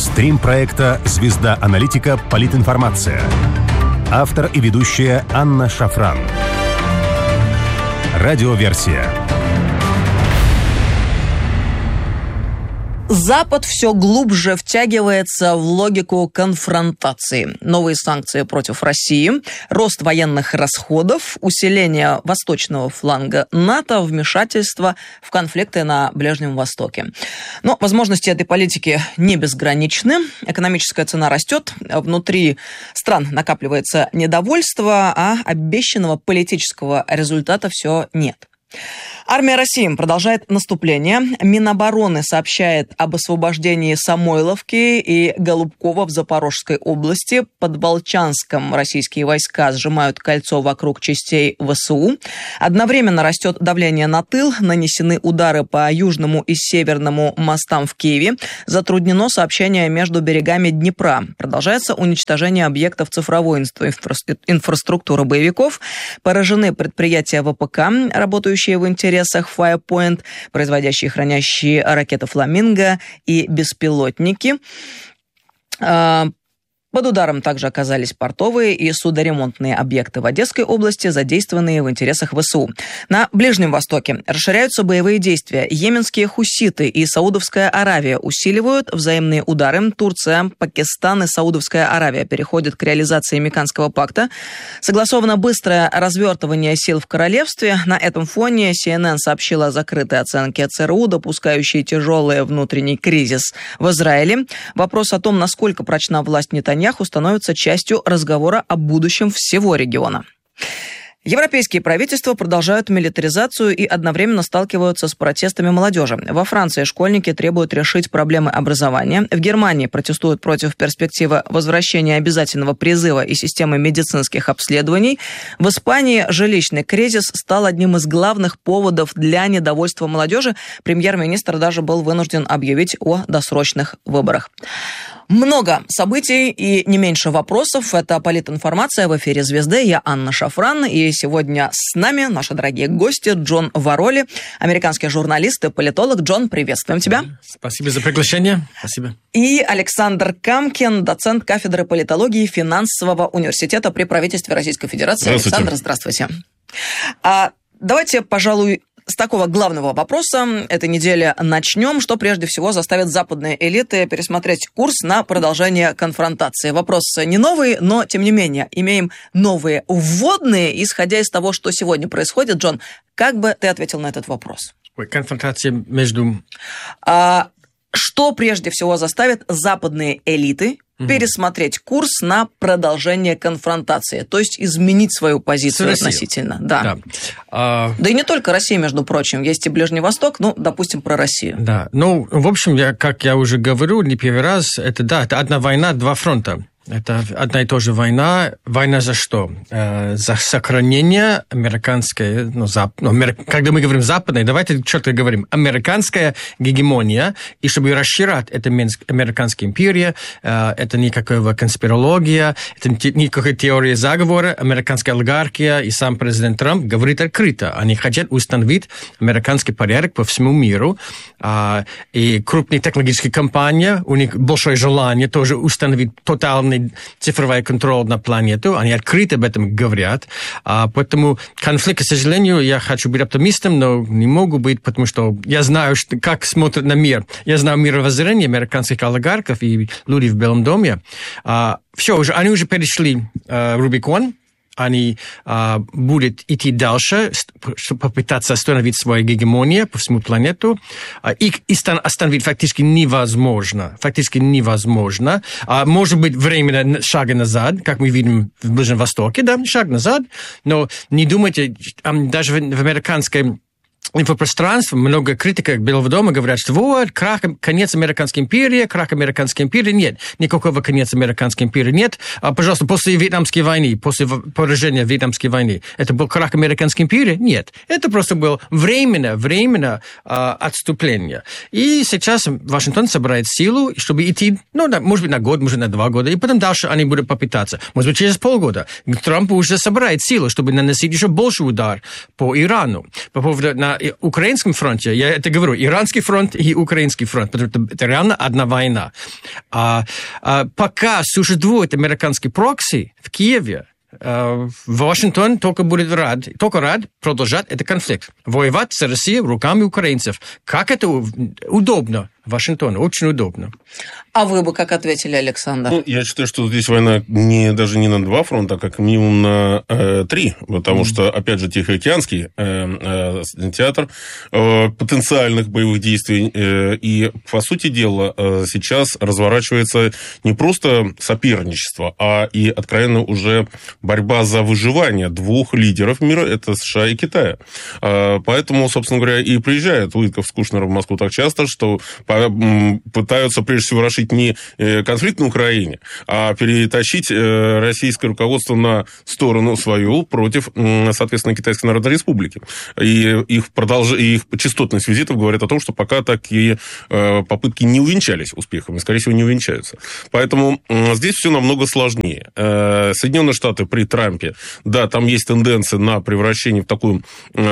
Стрим проекта «Звезда аналитика. Политинформация». Автор и ведущая Анна Шафран. Радиоверсия. Запад все глубже втягивается в логику конфронтации. Новые санкции против России, рост военных расходов, усиление восточного фланга НАТО, вмешательство в конфликты на Ближнем Востоке. Но возможности этой политики не безграничны. Экономическая цена растет, внутри стран накапливается недовольство, а обещанного политического результата все нет. Армия России продолжает наступление. Минобороны сообщает об освобождении Самойловки и Голубкова в Запорожской области. Под Волчанском российские войска сжимают кольцо вокруг частей ВСУ. Одновременно растет давление на тыл. Нанесены удары по южному и северному мостам в Киеве. Затруднено сообщение между берегами Днепра. Продолжается уничтожение объектов цифровой инфраструктуры боевиков. Поражены предприятия ВПК, работающие в интересах Firepoint, производящие и хранящие ракеты «Фламинго» и беспилотники. Под ударом также оказались портовые и судоремонтные объекты в Одесской области, задействованные в интересах ВСУ. На Ближнем Востоке расширяются боевые действия. Йеменские хуситы и Саудовская Аравия усиливают взаимные удары. Турция, Пакистан и Саудовская Аравия переходят к реализации Меканского пакта. Согласовано быстрое развертывание сил в королевстве. На этом фоне CNN сообщила о закрытой оценке ЦРУ, допускающей тяжелый внутренний кризис в Израиле. Вопрос о том, насколько прочна власть Нетаньяху, становится частью разговора о будущем всего региона. Европейские правительства продолжают милитаризацию и одновременно сталкиваются с протестами молодежи. Во Франции школьники требуют решить проблемы образования. В Германии протестуют против перспективы возвращения обязательного призыва и системы медицинских обследований. В Испании жилищный кризис стал одним из главных поводов для недовольства молодежи. Премьер-министр даже был вынужден объявить о досрочных выборах. Много событий и не меньше вопросов. Это политинформация в эфире «Звезды». Я Анна Шафран. И сегодня с нами наши дорогие гости Джон Вароли, американский журналист и политолог. Джон, приветствуем тебя. Спасибо за приглашение. Спасибо. И Александр Камкин, доцент кафедры политологии финансового университета при правительстве Российской Федерации. Александр, здравствуйте. Давайте, пожалуй, с такого главного вопроса этой недели начнем. Что прежде всего заставит западные элиты пересмотреть курс на продолжение конфронтации? Вопрос не новый, но тем не менее имеем новые вводные. Исходя из того, что сегодня происходит, Джон, как бы ты ответил на этот вопрос? Конфронтация между... Что прежде всего заставит западные элиты пересмотреть курс на продолжение конфронтации, то есть изменить свою позицию относительно. Да. Да и не только Россия, между прочим, есть и Ближний Восток, допустим, про Россию. Да, в общем, как я уже говорю, не первый раз, это одна война, два фронта. Это одна и та же война. Война за что? За сохранение американской, когда мы говорим западной, давайте четко говорим, американская гегемония, и чтобы расширять это американская империя, это никакая конспирология, это никакой теории заговора, американская олигархия и сам президент Трамп говорит открыто. Они хотят установить американский порядок по всему миру, и крупные технологические компании, у них большое желание тоже установить тотальный цифровой контроль на планету, они открыто об этом говорят, поэтому конфликт, к сожалению, я хочу быть оптимистом, но не могу быть, потому что я знаю, как смотрят на мир, я знаю мировоззрение американских олигархов и людей в Белом доме, они уже перешли Рубикон, они будут идти дальше, чтобы попытаться остановить свою гегемонию по всему планету. Их остановить фактически невозможно. Может быть, временно шага назад, как мы видим в Ближнем Востоке, да, шаг назад, но не думайте, даже в американской инфопространстве много критиков Белого дома говорят, что конец американской империи, нет, никакого конца американской империи нет. Пожалуйста, после Вьетнамской войны, после поражения Вьетнамской войны, это был крах американской империи? Нет. Это просто было временно отступление. И сейчас Вашингтон собирает силу, чтобы идти, может быть, на год, может, на 2 года, и потом дальше они будут попытаться. Может быть, через полгода. Трамп уже собирает силу, чтобы наносить еще больше удар по Ирану. По поводу украинском фронте, я это говорю, иранский фронт и украинский фронт, потому что это реально одна война. Пока существует американский прокси в Киеве, Вашингтон только рад продолжать этот конфликт. Воевать с Россией руками украинцев. Как это удобно Вашингтону? Очень удобно. А вы бы как ответили, Александр? Я считаю, что здесь война даже не на 2 фронта, а как минимум на 3. Потому что, опять же, Тихоокеанский театр потенциальных боевых действий. И, по сути дела, сейчас разворачивается не просто соперничество, а и откровенно уже борьба за выживание 2 лидеров мира, это США и Китая. Поэтому, собственно говоря, и приезжает Уитков с Кушнером в Москву так часто, что пытаются, прежде всего, решить не конфликт на Украине, а перетащить российское руководство на сторону свою против, соответственно, Китайской Народной Республики. И их частотность визитов говорит о том, что пока такие попытки не увенчались успехом, и, скорее всего, не увенчаются. Поэтому здесь все намного сложнее. Соединенные Штаты при Трампе, да, там есть тенденция на превращение в такую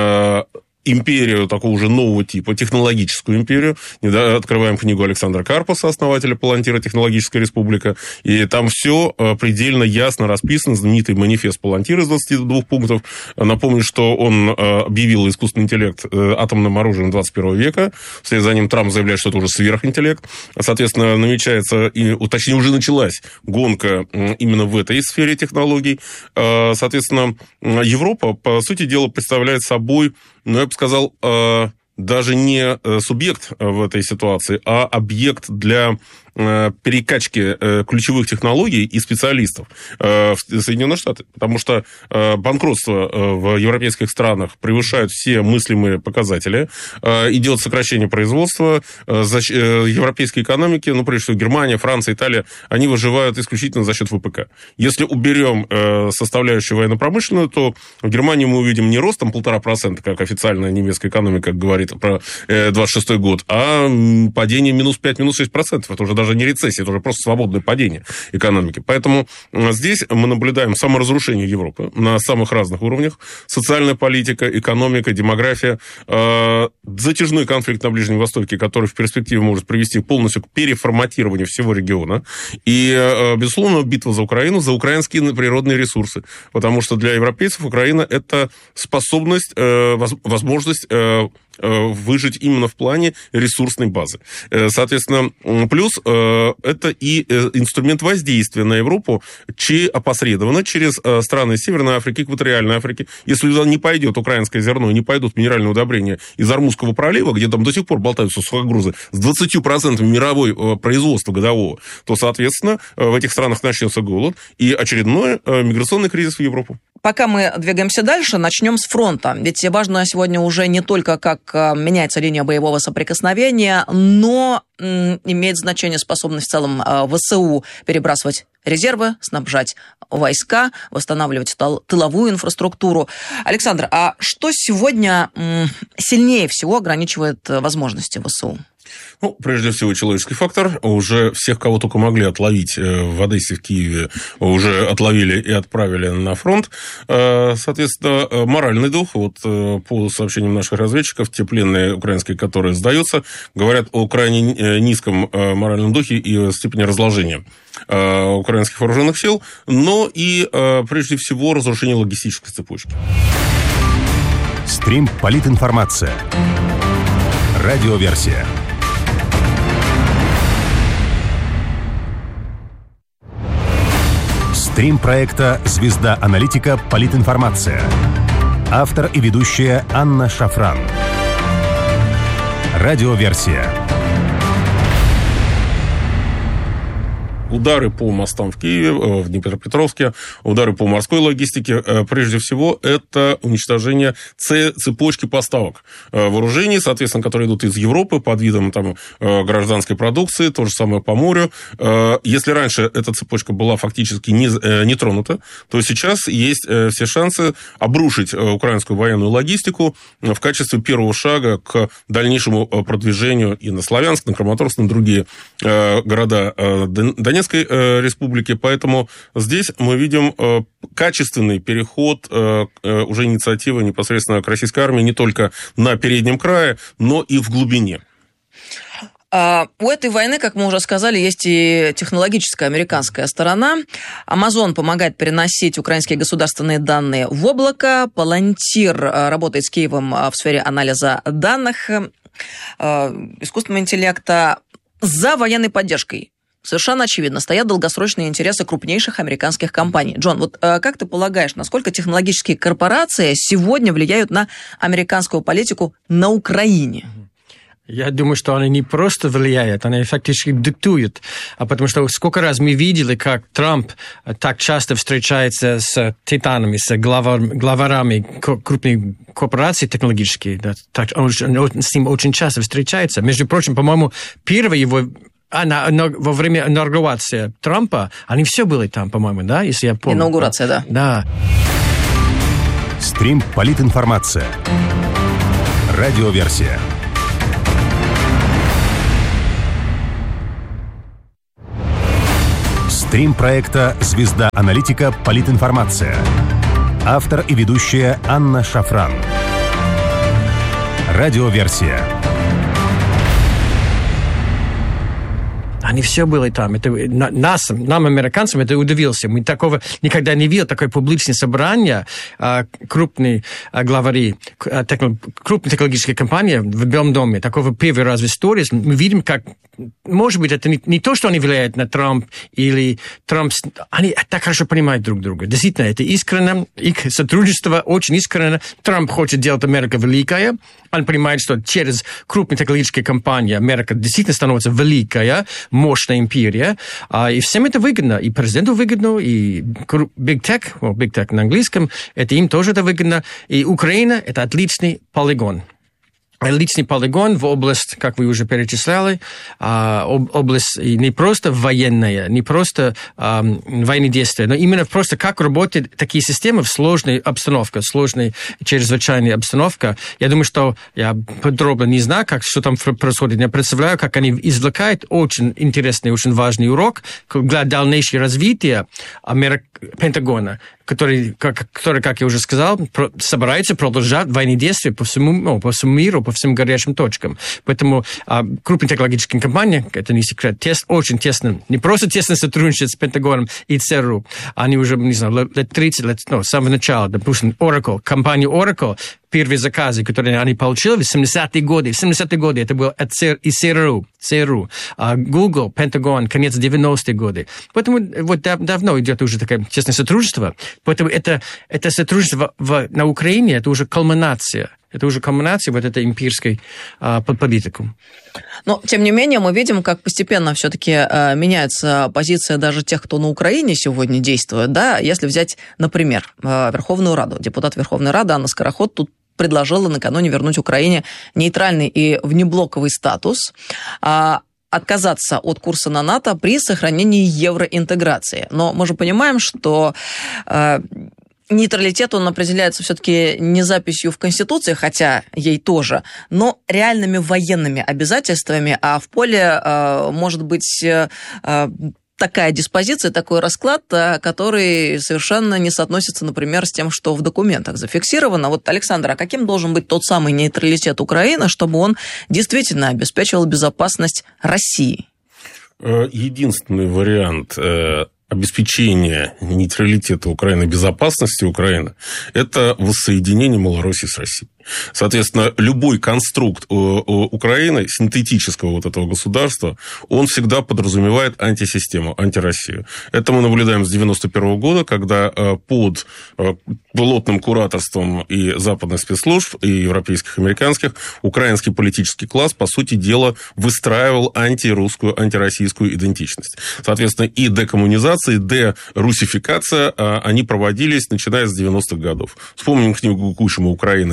империю такого уже нового типа, технологическую империю. Открываем книгу Александра Карпаса, основателя Палантира «Технологическая республика», и там все предельно ясно расписано, знаменитый манифест Палантира из 22 пунктов. Напомню, что он объявил искусственный интеллект атомным оружием 21 века, вслед за ним Трамп заявляет, что это уже сверхинтеллект. Соответственно, намечается, точнее, уже началась гонка именно в этой сфере технологий. Соответственно, Европа, по сути дела, представляет собой, я бы сказал, даже не субъект в этой ситуации, а объект для перекачки ключевых технологий и специалистов в Соединенные Штаты. Потому что банкротство в европейских странах превышают все мыслимые показатели. Идет сокращение производства. Европейские экономики, прежде всего Германия, Франция, Италия, они выживают исключительно за счет ВПК. Если уберем составляющую военно-промышленную, то в Германии мы увидим не ростом 1,5%, как официальная немецкая экономика говорит про 26 год, а падение минус 5, минус 6%. Это уже даже не рецессия, это уже просто свободное падение экономики. Поэтому здесь мы наблюдаем саморазрушение Европы на самых разных уровнях. Социальная политика, экономика, демография, затяжной конфликт на Ближнем Востоке, который в перспективе может привести полностью к переформатированию всего региона. И, безусловно, битва за Украину, за украинские природные ресурсы. Потому что для европейцев Украина – это способность, возможность выжить именно в плане ресурсной базы. Соответственно, плюс это и инструмент воздействия на Европу опосредованно через страны Северной Африки, Экваториальной Африки. Если туда не пойдет украинское зерно, не пойдут минеральные удобрения из Ормузского пролива, где там до сих пор болтаются сухогрузы с 20% мирового производства годового, то, соответственно, в этих странах начнется голод и очередной миграционный кризис в Европу. Пока мы двигаемся дальше, начнем с фронта. Ведь важно сегодня уже не только, как меняется линия боевого соприкосновения, но имеет значение способность в целом ВСУ перебрасывать резервы, снабжать войска, восстанавливать тыловую инфраструктуру. Александр, а что сегодня сильнее всего ограничивает возможности ВСУ? Прежде всего, человеческий фактор. Уже всех, кого только могли отловить в Одессе, в Киеве, уже отловили и отправили на фронт. Соответственно, моральный дух. По сообщениям наших разведчиков, те пленные украинские, которые сдаются, говорят о крайне низком моральном духе и степени разложения украинских вооруженных сил, но и, прежде всего, разрушение логистической цепочки. Стрим «Политинформация». Радиоверсия. Стрим проекта «Звезда аналитика. Политинформация». Автор и ведущая Анна Шафран. Радиоверсия. Удары по мостам в Киеве, в Днепропетровске, удары по морской логистике. Прежде всего, это уничтожение цепочки поставок вооружений, соответственно, которые идут из Европы под видом гражданской продукции, то же самое по морю. Если раньше эта цепочка была фактически не тронута, то сейчас есть все шансы обрушить украинскую военную логистику в качестве первого шага к дальнейшему продвижению и на Славянск, на Краматорск, на другие города Донецкой Донецкой республики, поэтому здесь мы видим качественный переход уже инициативы непосредственно к российской армии не только на переднем крае, но и в глубине. У этой войны, как мы уже сказали, есть и технологическая американская сторона. Amazon помогает переносить украинские государственные данные в облако. Palantir работает с Киевом в сфере анализа данных искусственного интеллекта. За военной поддержкой совершенно очевидно стоят долгосрочные интересы крупнейших американских компаний. Джон, вот как ты полагаешь, насколько технологические корпорации сегодня влияют на американскую политику на Украине? Я думаю, что они не просто влияют, они фактически диктуют. Потому что сколько раз мы видели, как Трамп так часто встречается с титанами, с главарами крупных корпораций технологических. Да, он с ним очень часто встречается. Между прочим, по-моему, первый его... во время инаугурации Трампа, они все были там, по-моему, да, если я помню. Инаугурация, да. Да. Стрим «Политинформация». Радиоверсия. Стрим проекта «Звезда аналитика. Политинформация». Автор и ведущая Анна Шафран. Радиоверсия. Они все были там. Это нам, американцам, это удивился. Мы такого никогда не видели, такое публичное собрание крупные главари, крупные технологические компании в Белом доме. Такого первый раз в истории. Мы видим, как, может быть, это не то, что они влияют на Трамп или Трамп. Они так хорошо понимают друг друга. Действительно, это искренне. Их сотрудничество очень искренне. Трамп хочет делать Америку великой. Он понимает, что через крупные технологические компании Америка действительно становится великая, мощная империя, и всем это выгодно, и президенту выгодно, и Big Tech на английском, это им тоже это выгодно, и Украина – это отличный полигон. Отличный полигон в область, как вы уже перечисляли, область не просто военная, не просто военные действия, но именно просто как работают такие системы в сложной обстановке, сложной чрезвычайной обстановке. Я думаю, что я подробно не знаю, что там происходит. Я представляю, как они извлекают очень интересный, очень важный урок для дальнейшего развития Пентагона, который, как я уже сказал, собирается продолжать военные действия по всему миру, по всем горячим точкам. Поэтому крупные технологические компании, это не секрет, очень тесно, не просто тесно сотрудничают с Пентагоном и ЦРУ, они уже, не знаю, лет 30, с самого начала, допустим, Oracle, компания Oracle, первые заказы, которые они получили в 70-е годы. В 70-е годы это было от ЦРУ. Google, Pentagon, конец 90-е годы. Поэтому вот давно идет уже такое тесное сотрудничество. Поэтому это сотрудничество на Украине, это уже кульминация. Это уже кульминация вот этой имперской политики. Но, тем не менее, мы видим, как постепенно все-таки меняется позиция даже тех, кто на Украине сегодня действует. Да? Если взять, например, Верховную Раду. Депутат Верховной Рады Анна Скороход тут предложила накануне вернуть Украине нейтральный и внеблоковый статус, отказаться от курса на НАТО при сохранении евроинтеграции. Но мы же понимаем, что нейтралитет, он определяется все-таки не записью в Конституции, хотя ей тоже, но реальными военными обязательствами, а в поле может быть такая диспозиция, такой расклад, который совершенно не соотносится, например, с тем, что в документах зафиксировано. Вот, Александр, а каким должен быть тот самый нейтралитет Украины, чтобы он действительно обеспечивал безопасность России? Единственный вариант обеспечения нейтралитета Украины, безопасности Украины, это воссоединение Малороссии с Россией. Соответственно, любой конструкт Украины, синтетического вот этого государства, он всегда подразумевает антисистему, антироссию. Это мы наблюдаем с 1991 года, когда под плотным кураторством и западных спецслужб, и европейских, и американских, украинский политический класс, по сути дела, выстраивал антирусскую, антироссийскую идентичность. Соответственно, и декоммунизация, и дерусификация, они проводились, начиная с 90-х годов. Вспомним книгу Кучма «Украина не Россия»,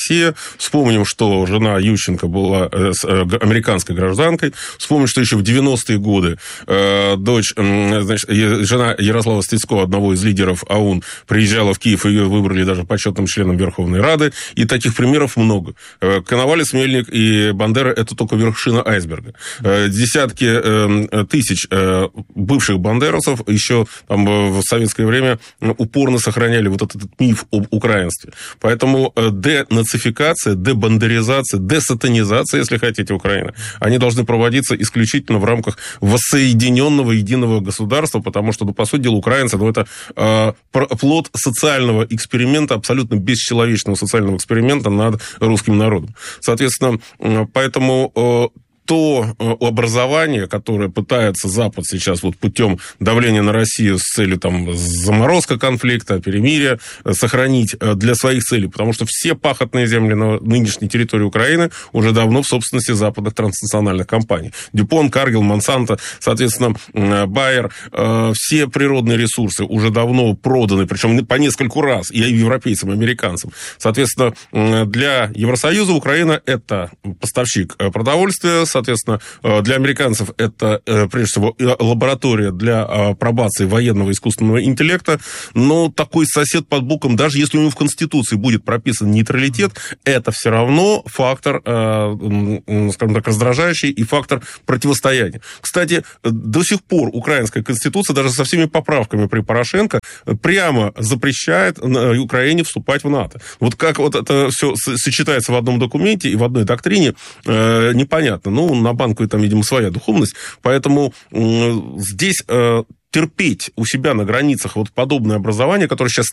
Россия. Вспомним, что жена Ющенко была американской гражданкой. Вспомним, что еще в 90-е годы дочь, значит, жена Ярослава Стецкого, одного из лидеров ОУН, приезжала в Киев, и ее выбрали даже почетным членом Верховной Рады. И таких примеров много. Коновалец, Мельник и Бандера – это только вершина айсберга. Десятки тысяч бывших бандеровцев еще там в советское время упорно сохраняли вот этот миф об украинстве. Поэтому денацификация, дебандеризация, десатанизация, если хотите, Украины, они должны проводиться исключительно в рамках воссоединенного единого государства, потому что, по сути дела, украинцы, это плод социального эксперимента, абсолютно бесчеловечного социального эксперимента над русским народом. Соответственно, поэтому то образование, которое пытается Запад сейчас путем давления на Россию с целью заморозка конфликта, перемирия, сохранить для своих целей, потому что все пахотные земли на нынешней территории Украины уже давно в собственности западных транснациональных компаний. Дюпон, Каргил, Монсанто, соответственно, Байер, все природные ресурсы уже давно проданы, причем по нескольку раз, и европейцам, и американцам. Соответственно, для Евросоюза Украина – это поставщик продовольствия, соответственно, для американцев это, прежде всего, лаборатория для апробации военного искусственного интеллекта, но такой сосед под боком, даже если у него в Конституции будет прописан нейтралитет, это все равно фактор, скажем так, раздражающий и фактор противостояния. Кстати, до сих пор украинская Конституция, даже со всеми поправками при Порошенко, прямо запрещает Украине вступать в НАТО. Как это все сочетается в одном документе и в одной доктрине, непонятно. На банку там, видимо, своя духовность. Поэтому здесь терпеть у себя на границах подобное образование, которое сейчас